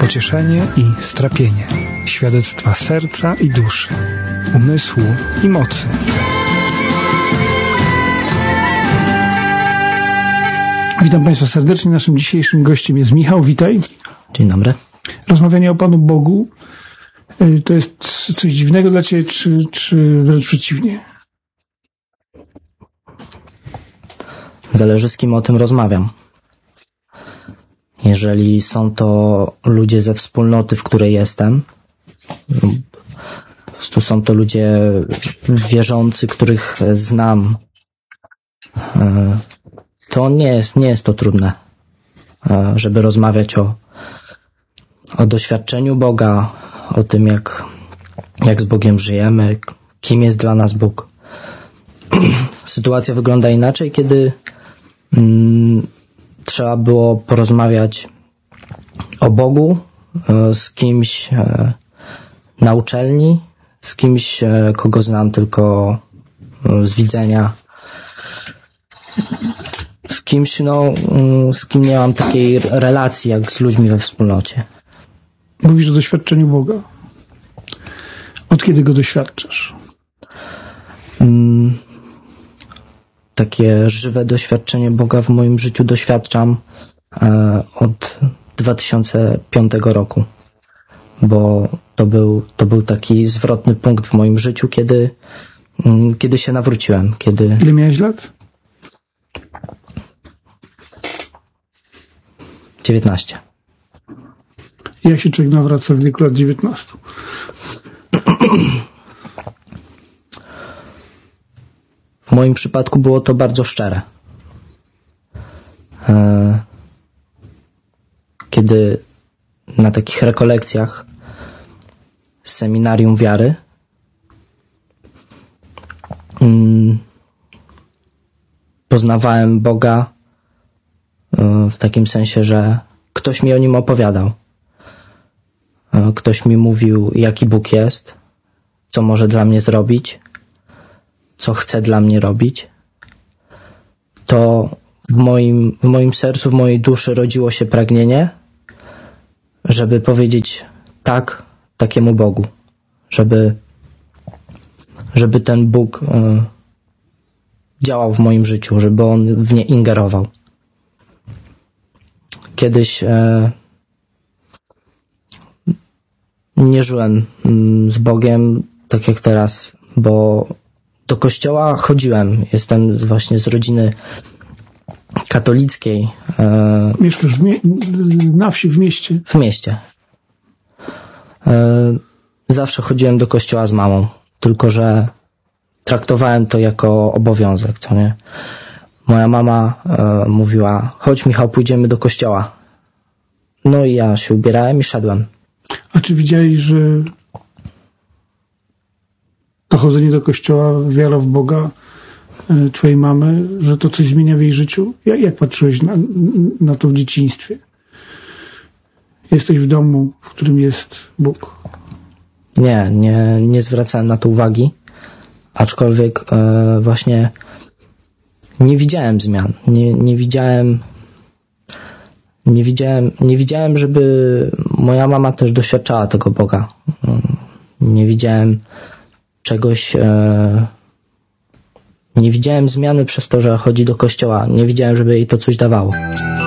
pocieszenie i strapienie, świadectwa serca i duszy, umysłu i mocy. Witam Państwa serdecznie. Naszym dzisiejszym gościem jest Michał. Witaj. Dzień dobry. Rozmawianie o Panu Bogu to jest coś dziwnego dla Ciebie, czy wręcz przeciwnie? Zależy, z kim o tym rozmawiam. Jeżeli są to ludzie ze wspólnoty, w której jestem, po prostu są to ludzie wierzący, których znam, to nie jest to trudne, żeby rozmawiać o doświadczeniu Boga, o tym, jak z Bogiem żyjemy, kim jest dla nas Bóg. Sytuacja wygląda inaczej, kiedy trzeba było porozmawiać o Bogu z kimś na uczelni, z kimś, kogo znam tylko z widzenia, z kimś, z kim nie mam takiej relacji jak z ludźmi we wspólnocie. Mówisz o doświadczeniu Boga. Od kiedy go doświadczasz? Takie żywe doświadczenie Boga w moim życiu doświadczam od 2005 roku, bo to był taki zwrotny punkt w moim życiu, kiedy się nawróciłem. Ile miałeś lat? 19. Jak się człowiek nawraca w wieku lat 19? W moim przypadku było to bardzo szczere. Kiedy na takich rekolekcjach z seminarium wiary poznawałem Boga w takim sensie, że ktoś mi o nim opowiadał. Ktoś mi mówił, jaki Bóg jest, co może dla mnie zrobić, co chce dla mnie robić. To w moim sercu, w mojej duszy rodziło się pragnienie, żeby powiedzieć tak takiemu Bogu, żeby ten Bóg działał w moim życiu, żeby On w nie ingerował. Kiedyś nie żyłem z Bogiem tak jak teraz, bo do kościoła chodziłem. Jestem właśnie z rodziny katolickiej. Mieszkasz na wsi, w mieście? W mieście. Zawsze chodziłem do kościoła z mamą, tylko że traktowałem to jako obowiązek, co nie? Moja mama mówiła, chodź Michał, pójdziemy do kościoła. No i ja się ubierałem i szedłem. A czy widziałeś, że to chodzenie do kościoła, wiara w Boga twojej mamy, że to coś zmienia w jej życiu? Jak patrzyłeś na to w dzieciństwie? Jesteś w domu, w którym jest Bóg. Nie zwracałem na to uwagi, aczkolwiek właśnie nie widziałem zmian. Nie widziałem, żeby moja mama też doświadczała tego Boga. Nie widziałem czegoś, nie widziałem zmiany przez to, że chodzi do kościoła. Nie widziałem, żeby jej to coś dawało.